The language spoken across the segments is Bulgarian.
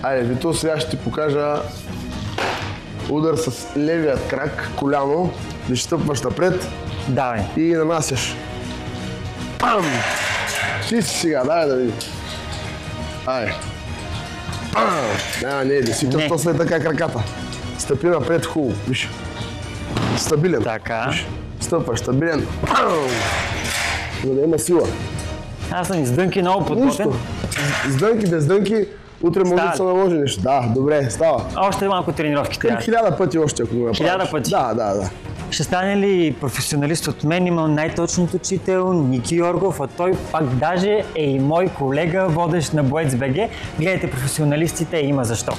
Айде, Вито, сега ще ти покажа удар с левият крак, коляно, да стъпваш напред. Давай. И нанасяш. Пам! Ти си сега, дай да видим. Айде. Пам! Не, действително, то след така краката. Стъпи напред хубаво, виж. Стабилен. Така. Виж. Стъпваш, стабилен. Пам! За да има сила. Аз съм издънки много подготвен. С дънки, без дънки, утре може да се наложи нещо. Да, добре, става. Още малко тренировки трябва. 1000 пъти още, ако го направиш. 1000 пъти? Да. Ще стане ли професионалист от мен? Имам най-точният учител, Ники Йоргов, а той пак даже е и мой колега, водещ на Боец БГ. Гледайте професионалистите, има защо.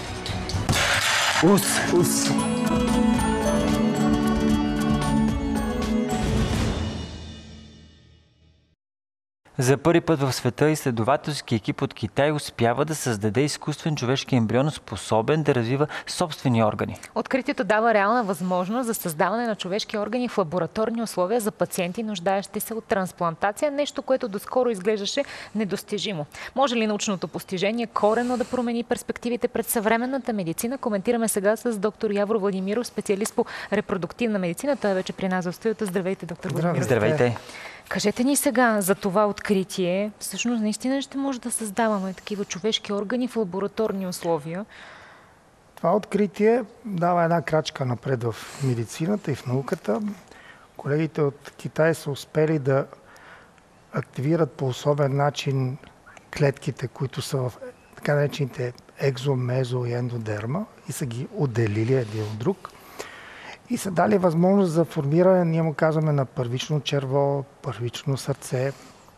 Ус. За първи път в света изследователски екип от Китай успява да създаде изкуствен човешки ембрион, способен да развива собствени органи. Откритието дава реална възможност за създаване на човешки органи в лабораторни условия за пациенти, нуждаещи се от трансплантация, нещо, което доскоро изглеждаше недостижимо. Може ли научното постижение коренно да промени перспективите пред съвременната медицина? Коментираме сега с доктор Явор Владимиров, специалист по репродуктивна медицина. Той е вече при нас в студиото. Здравейте, доктор Владимиров. Здравейте. Кажете ни сега за това откритие. Всъщност, наистина ще може да създаваме такива човешки органи в лабораторни условия. Това откритие дава една крачка напред в медицината и в науката. Колегите от Китай са успели да активират по особен начин клетките, които са в така наречените екзо, мезо и ендодерма и са ги отделили един от друг. И са дали възможност за формиране, ние му казваме, на първично черво, първично сърце.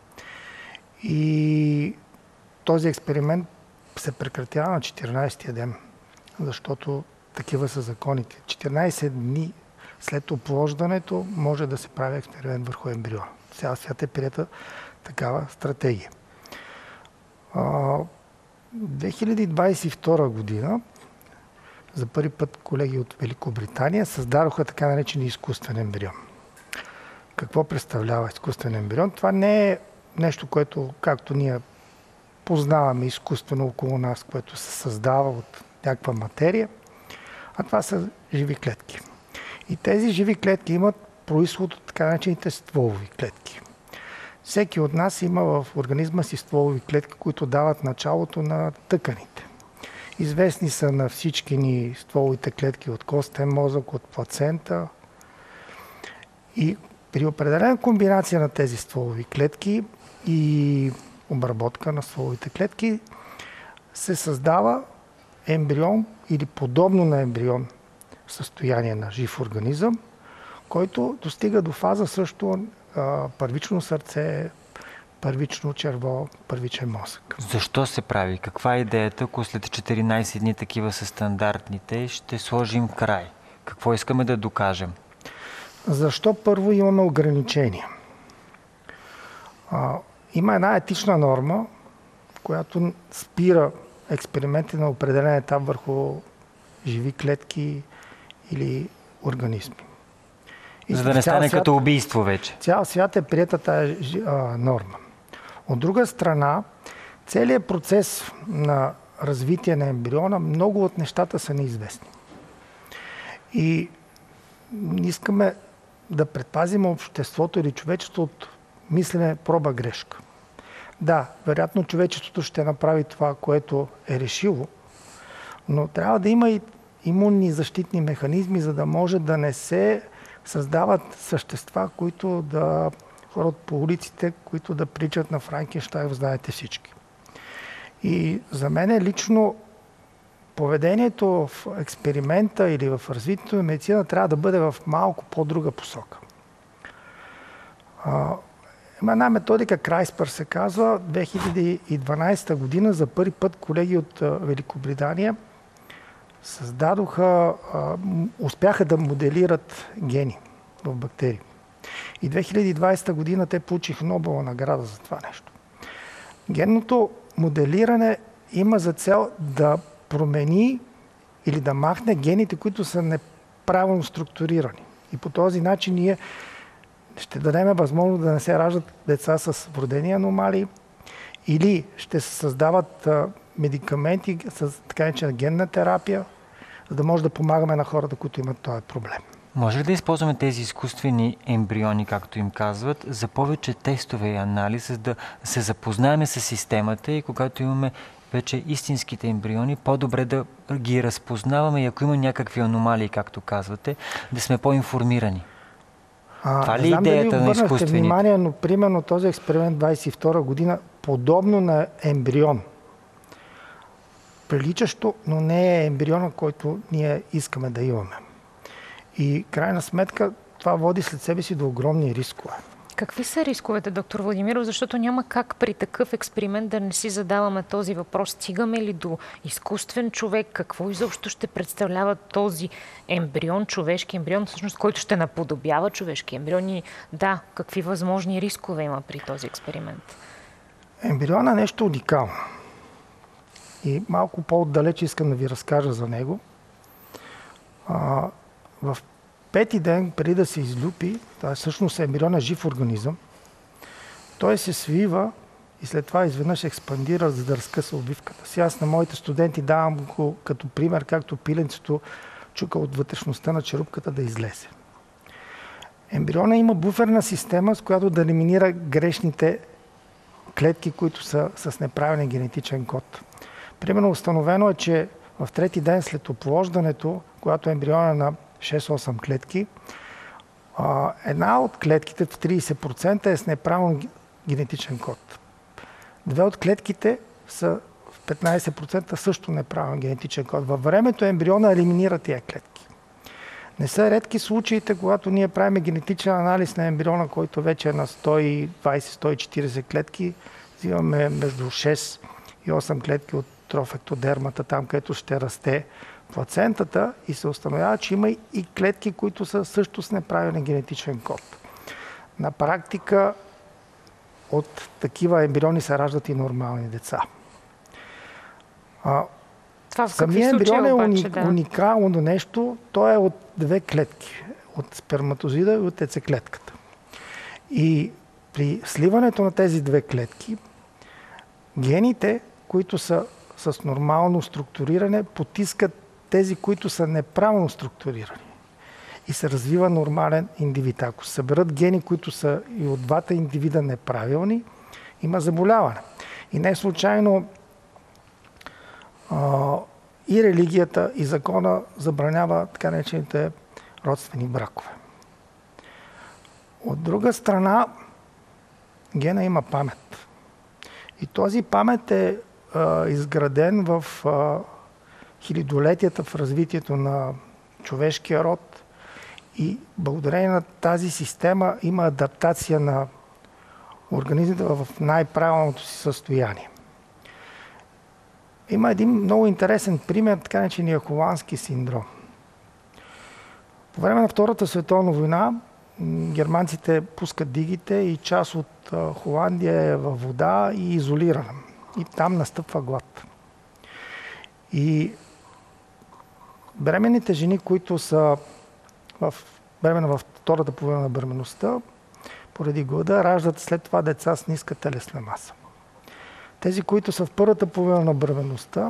И този експеримент се прекратява на 14-тия ден, защото такива са законите. 14 дни след оплождането може да се прави експеримент върху ембриона. Цял свят е приета такава стратегия. 2022 година за първи път колеги от Великобритания създадоха така наречен изкуствен ембрион. Какво представлява изкуствен ембрион? Това не е нещо, което, както ние познаваме изкуствено около нас, което се създава от някаква материя, а това са живи клетки. И тези живи клетки имат произход от така наречените стволови клетки. Всеки от нас има в организма си стволови клетки, които дават началото на тъканите. Известни са на всички ни стволовите клетки от костен мозък, от плацента. И при определена комбинация на тези стволови клетки и обработка на стволовите клетки се създава ембрион или подобно на ембрион в състояние на жив организъм, който достига до фаза също първично сърце, първично черво, първичен мозък. Защо се прави? Каква е идеята, ако след 14 дни такива са стандартните, ще сложим край? Какво искаме да докажем? Защо първо имаме ограничения? Има една етична норма, която спира експерименти на определен етап върху живи клетки или организми. За да не стане като убийство вече. Цял свят е приета тази норма. От друга страна, целият процес на развитие на ембриона, много от нещата са неизвестни. И искаме да предпазим обществото или човечеството от мислене проба грешка. Да, вероятно човечеството ще направи това, което е решило, но трябва да има и имунни защитни механизми, за да може да не се създават същества, които да ходят по улиците, които да приличат на Франкенщайн, знаете всички. И за мен лично поведението в експеримента или в развитието на медицина трябва да бъде в малко по-друга посока. Има една методика, CRISPR се казва, 2012 година за първи път колеги от Великобритания успяха да моделират гени в бактерии. И 2020 година те получиха Нобелова награда за това нещо. Генното моделиране има за цел да промени или да махне гените, които са неправилно структурирани. И по този начин ние ще дадем възможност да не се раждат деца с вродени аномалии или ще се създават медикаменти с така наречена генна терапия, за да може да помагаме на хората, които имат този проблем. Може ли да използваме тези изкуствени ембриони, както им казват, за повече тестове и анализ, за да се запознаем с системата и когато имаме вече истинските ембриони, по-добре да ги разпознаваме и ако има някакви аномалии, както казвате, да сме по-информирани? Това ли е идеята на изкуствените? Внимание, но примерно този експеримент 22 година, подобно на ембрион, приличащо, но не е ембриона, който ние искаме да имаме. И крайна сметка това води след себе си до огромни рискове. Какви са рисковете, доктор Владимиров? Защото няма как при такъв експеримент да не си задаваме този въпрос. Стигаме ли до изкуствен човек? Какво изобщо ще представлява този ембрион, човешки ембрион, всъщност, който ще наподобява човешки ембрион? И да, какви възможни рискове има при този експеримент? Ембрион е нещо уникално. И малко по-отдалеч искам да ви разкажа за него. В пети ден, преди да се излюпи, т.е. всъщност ембрион е жив организъм, той се свива и след това изведнъж експандира, за да разкъса обвивката си. Аз на моите студенти давам го като пример, както пиленцето чука от вътрешността на черупката да излезе. Ембриона има буферна система, с която да елиминира грешните клетки, които са с неправилен генетичен код. Примерно установено е, че в трети ден след оплождането, когато ембриона е на 6-8 клетки, една от клетките в 30% е с неправилен генетичен код. Две от клетките са в 15% също неправилен генетичен код. Във времето ембриона елиминира тия клетки. Не са редки случаите, когато ние правим генетичен анализ на ембриона, който вече е на 120-140 клетки, взимаме между 6 и 8 клетки от трофектодермата, там където ще расте плацентата и се установява, че има и клетки, които са също с неправилен генетичен код. На практика от такива ембриони се раждат и нормални деца. Самият ембрион е уникално нещо. Той е от две клетки. От сперматозида и от яйцеклетката. И при сливането на тези две клетки, гените, които са с нормално структуриране, потискат тези, които са неправилно структурирани. И се развива нормален индивид. Ако се съберат гени, които са и от двата индивида неправилни, има заболяване. И не случайно и религията, и закона забранява така наречените родствени бракове. От друга страна, гена има памет. И този памет е изграден в хилядолетията в развитието на човешкия род и благодарение на тази система има адаптация на организмите в най-правилното си състояние. Има един много интересен пример, така наречения холандски синдром. По време на Втората световна война германците пускат дигите и част от Холандия е във вода и изолирана. И там настъпва глад. И бременните жени, които са бремена във втората половина на бременността, поради глада, раждат след това деца с ниска телесна маса. Тези, които са в първата половина на бременността,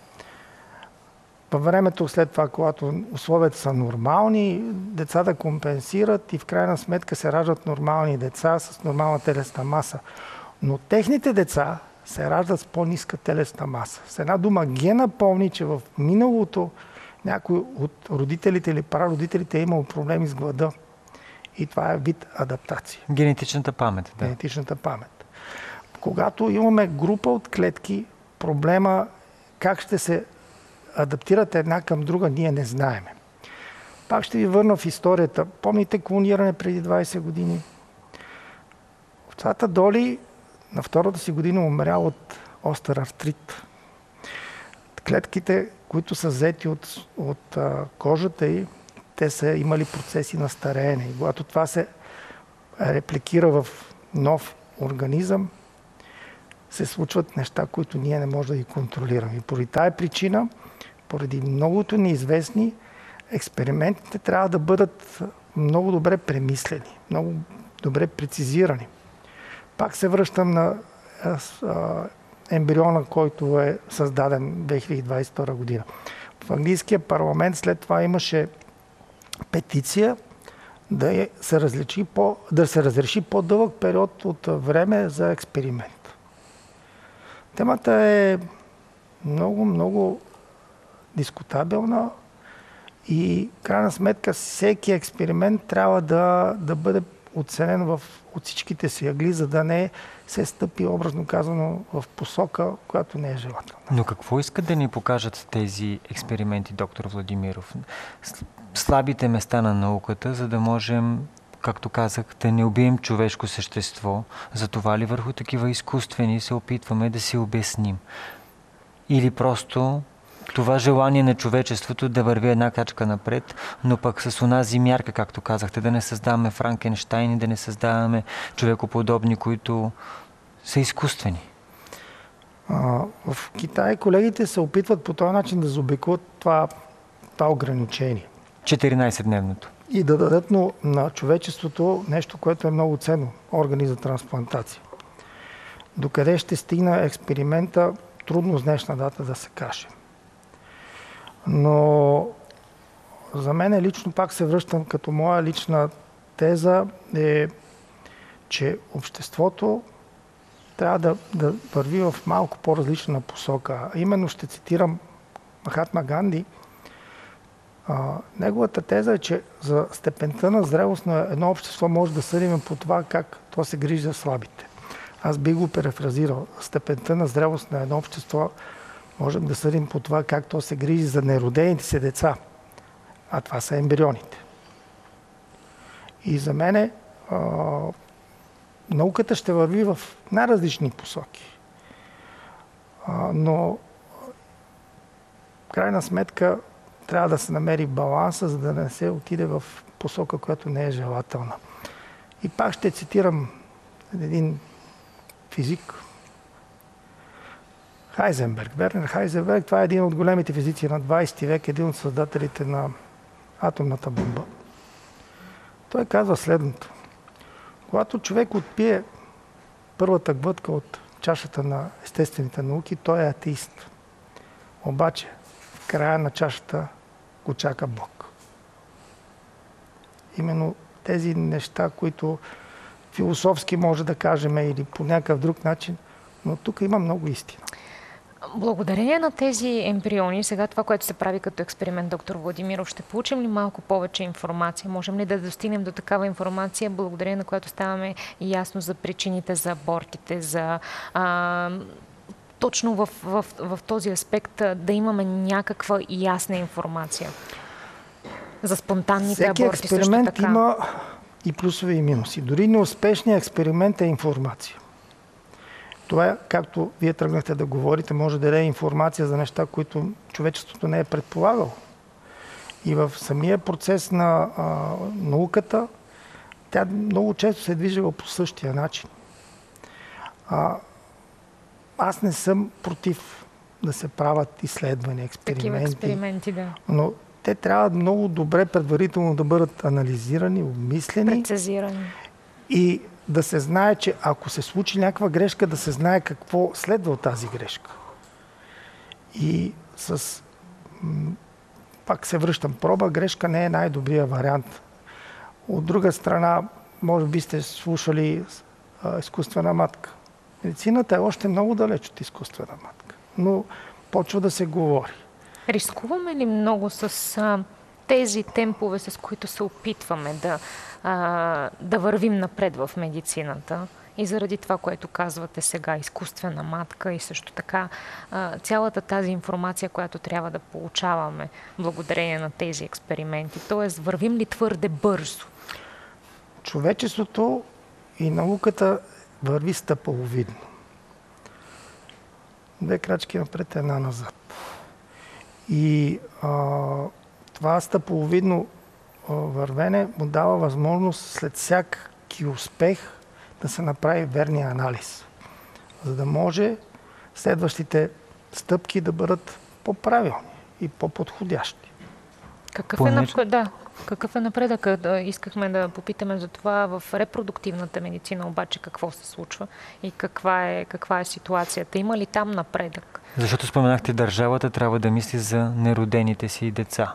във времето след това, когато условията са нормални, децата компенсират и в крайна сметка се раждат нормални деца с нормална телесна маса. Но техните деца се раждат с по-ниска телесна маса. С една дума, гена помни, че в миналото някой от родителите или прародителите е имал проблеми с глада. И това е вид адаптация. Генетичната памет. Да. Генетичната памет. Когато имаме група от клетки, проблема как ще се адаптират една към друга, ние не знаеме. Пак ще ви върна в историята. Помните клониране преди 20 години? Овцата Доли на втората си година умря от остър артрит. Клетките, които са взети от кожата й, те са имали процеси на стареене. И когато това се репликира в нов организъм, се случват неща, които ние не можем да ги контролираме. И поради тая причина, поради многото неизвестни, експериментите трябва да бъдат много добре премислени, много добре прецизирани. Пак се връщам на ембриона, който е създаден 2022 година. В английския парламент след това имаше петиция да се разреши по-дълъг период от време за експеримент. Темата е много, много дискутабилна и крайна сметка всеки експеримент трябва да бъде оценен от всичките си ъгли, за да не се стъпи, образно казано, в посока, която не е желателна. Но какво искат да ни покажат тези експерименти, доктор Владимиров? Слабите места на науката, за да можем, както казах, да не убием човешко същество. Затова ли върху такива изкуствени се опитваме да си обясним? Или просто това желание на човечеството да върви една крачка напред, но пък с онази мярка, както казахте, да не създаваме Франкенщайни, да не създаваме човекоподобни, които са изкуствени. В Китай колегите се опитват по този начин да заобиколят това ограничение. 14-дневното. И да дадат на човечеството нещо, което е много ценно – органи за трансплантация. Докъде ще стигне експеримента, трудно с днешна дата да се каже. Но за мен лично, пак се връщам като моя лична теза, е, че обществото трябва да върви в малко по-различна посока. Именно ще цитирам Махатма Ганди. Неговата теза е, че за степента на зрелост на едно общество може да съдим по това как то се грижи за слабите. Аз би го перефразирал. Степента на зрелост на едно общество можем да съдим по това как то се грижи за неродените си деца. А това са ембрионите. И за мене науката ще върви в най-различни посоки. Но в крайна сметка трябва да се намери баланса, за да не се отиде в посока, която не е желателна. И пак ще цитирам един физик, Хайзенберг. Вернер Хайзенберг, това е един от големите физици на 20 век, един от създателите на атомната бомба. Той казва следното. Когато човек отпие първата глътка от чашата на естествените науки, той е атеист. Обаче, в края на чашата го чака Бог. Именно тези неща, които философски може да кажем или по някакъв друг начин, но тук има много истина. Благодарение на тези ембриони, сега това, което се прави като експеримент, доктор Владимиров, ще получим ли малко повече информация? Можем ли да достигнем до такава информация, благодарение на която ставаме ясно за причините за абортите, за точно в този аспект да имаме някаква ясна информация? За спонтанните аборти също така. Всеки експеримент има и плюсове и минуси. Дори неуспешният експеримент е информация. Това, както вие тръгнахте да говорите, може да даде информация за неща, които човечеството не е предполагало. И в самия процес на науката, тя много често се е движила по същия начин. Аз не съм против да се правят изследвания, експерименти. Такива експерименти, да. Но те трябва много добре предварително да бъдат анализирани, обмислени. Прецизирани. И да се знае, че ако се случи някаква грешка, да се знае какво следва от тази грешка. И пак се връщам, проба грешка не е най-добрият вариант. От друга страна, може би сте слушали изкуствена матка. Медицината е още много далеч от изкуствена матка, но почва да се говори. Рискуваме ли много с тези темпове, с които се опитваме да вървим напред в медицината? И заради това, което казвате сега, изкуствена матка и също така цялата тази информация, която трябва да получаваме благодарение на тези експерименти. Тоест, вървим ли твърде бързо? Човечеството и науката върви стъпаловидно. 2 крачки напред, 1 назад. И това стъпаловидно вървене му дава възможност след всяки успех да се направи верния анализ, за да може следващите стъпки да бъдат по-правилни и по-подходящи. Какъв е напредък? Искахме да попитаме за това в репродуктивната медицина, обаче какво се случва и каква е ситуацията? Има ли там напредък? Защото споменахте, държавата трябва да мисли за неродените си деца.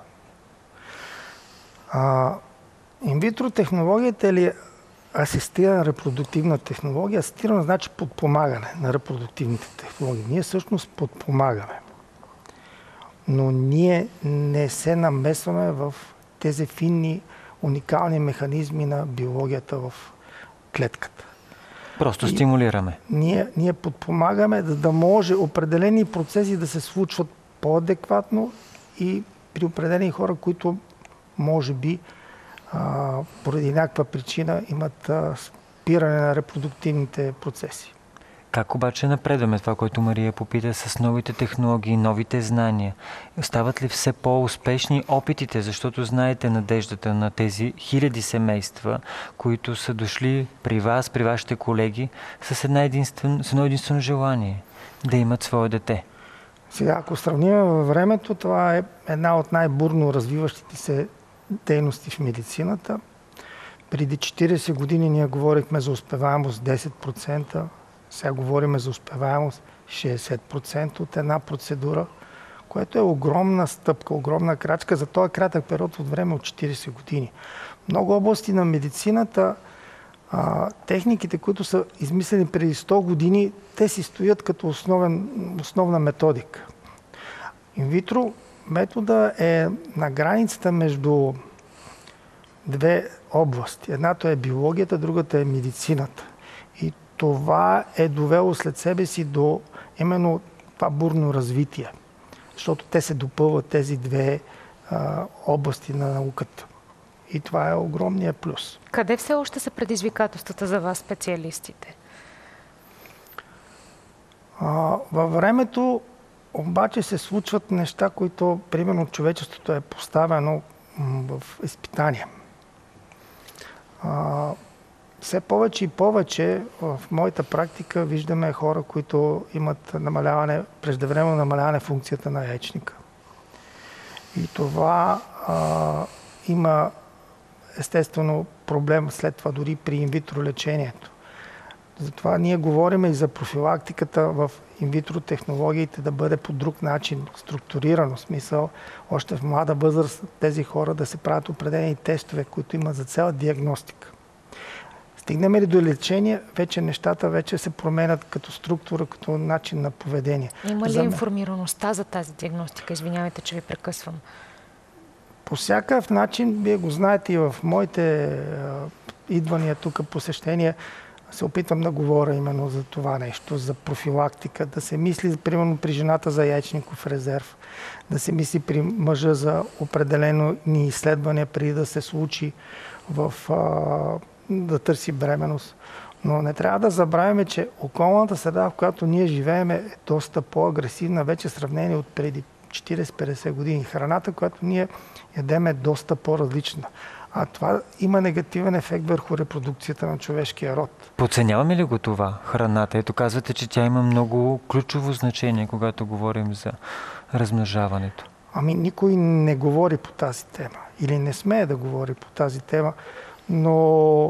Инвитро технологията или асистирана репродуктивна технология, асистирана значи подпомагане на репродуктивните технологии. Ние всъщност подпомагаме. Но ние не се намесваме в тези финни, уникални механизми на биологията в клетката. Просто стимулираме. Ние подпомагаме, да може определени процеси да се случват по-адекватно и при определени хора, които може би поради някаква причина имат спиране на репродуктивните процеси. Как обаче напредваме това, което Мария попита, с новите технологии, новите знания? Стават ли все по-успешни опитите? Защото знаете надеждата на тези хиляди семейства, които са дошли при вас, при вашите колеги, с едно единствено желание да имат свое дете. Сега, ако сравним във времето, това е една от най-бурно развиващите се дейности в медицината. Преди 40 години ние говорихме за успеваемост 10%, сега говорим за успеваемост 60% от една процедура, което е огромна стъпка, огромна крачка за този кратък период от време от 40 години. Много области на медицината, техниките, които са измислени преди 100 години, те си стоят като основна методика. Инвитро метода е на границата между две области. Едната е биологията, другата е медицината. И това е довело след себе си до именно това бурно развитие, защото те се допълват тези две области на науката. И това е огромният плюс. Къде все още са предизвикателствата за вас, специалистите? Във времето обаче се случват неща, които, примерно, човечеството е поставено в изпитание. Все повече и повече в моята практика виждаме хора, които имат преждевременно намаляване функцията на яйчника. И това има естествено проблем след това дори при инвитро лечението. Затова ние говорим и за профилактиката в инвитро технологиите да бъде по друг начин структурирано. В смисъл, още в млада възраст тези хора да се правят определени тестове, които имат за цел диагностика. Стигнем ли до лечение, нещата се променят като структура, като начин на поведение. Има ли информираността за тази диагностика? Извинявайте, че ви прекъсвам. По всякакъв начин, вие го знаете и в моите идвания тук, посещения, се опитвам да говоря именно за това нещо, за профилактика, да се мисли, примерно, при жената за яйчников резерв, да се мисли при мъжа за определено ни изследвания, преди да се случи да търси бременност. Но не трябва да забравяме, че околната среда, в която ние живеем, е доста по-агресивна, вече сравнение от преди 40-50 години. Храната, която ние ядем, е доста по-различна. А това има негативен ефект върху репродукцията на човешкия род. Подценяваме ли го това, храната? Ето казвате, че тя има много ключово значение, когато говорим за размножаването. Никой не говори по тази тема. Или не смее да говори по тази тема. Но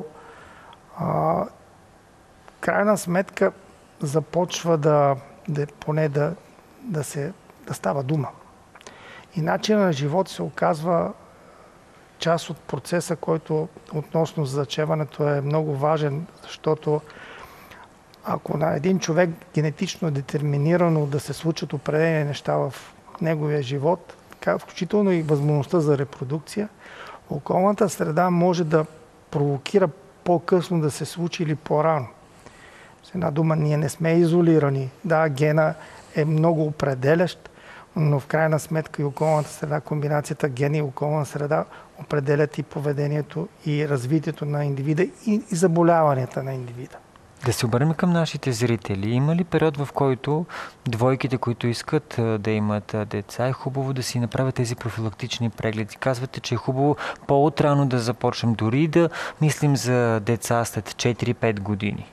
крайна сметка започва да става дума. И начинът на живот се оказва част от процеса, който относно зачеването е много важен, защото ако на един човек генетично е детерминирано да се случат определени неща в неговия живот, включително и възможността за репродукция, околната среда може да провокира по-късно да се случи или по-рано. С една дума, ние не сме изолирани. Да, гена е много определящ, но в крайна сметка и околната среда, комбинацията гени и околна среда определят и поведението и развитието на индивида и заболяванията на индивида. Да се обърнем към нашите зрители. Има ли период, в който двойките, които искат да имат деца, е хубаво да си направят тези профилактични прегледи? Казвате, че е хубаво по-отрано да започнем, дори да мислим за деца след 4-5 години.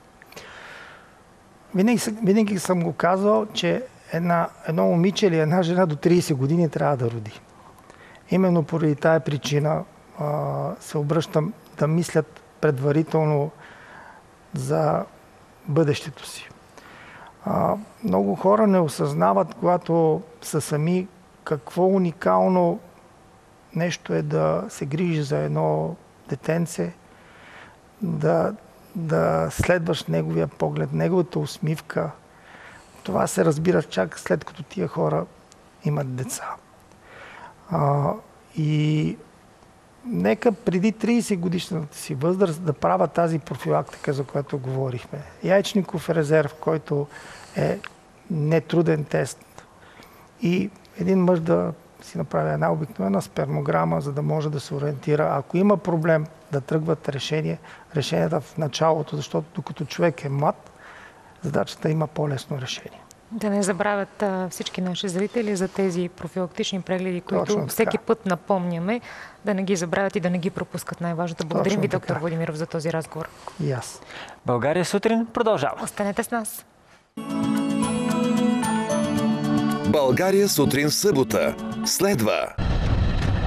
Винаги съм го казал, че едно момиче или една жена до 30 години трябва да роди. Именно поради тая причина се обръщам да мислят предварително за бъдещето си. Много хора не осъзнават, когато са сами, какво уникално нещо е да се грижи за едно детенце, да следваш неговия поглед, неговата усмивка. Това се разбира чак след като тия хора имат деца. И нека преди 30 годишната си възраст да правят тази профилактика, за която говорихме. Яйчников резерв, който е нетруден тест. И един мъж да си направи една обикновена спермограма, за да може да се ориентира. Ако има проблем, да тръгват решенията в началото, защото докато човек е млад, задачата има по-лесно решение. Да не забравят всички наши зрители за тези профилактични прегледи, които всеки път напомняме, да не ги забравят и да не ги пропускат. Най-важното. Благодарим ви, доктор Владимиров, за този разговор. И аз. България сутрин продължава. Останете с нас. България сутрин в събота следва.